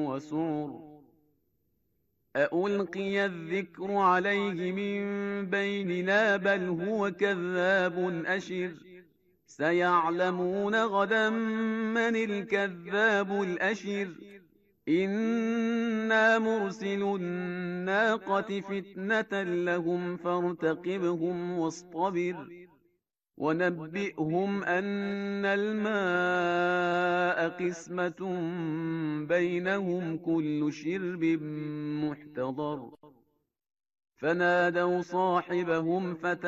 وسعر أألقي الذكر عليه من بيننا بل هو كذاب أشر سيعلمون غدا من الكذاب الأشر إنا مرسل الناقة فتنة لهم فارتقبهم واصطبر ونبئهم أن الماء قسمة بينهم كل شرب محتضر فنادوا صاحبهم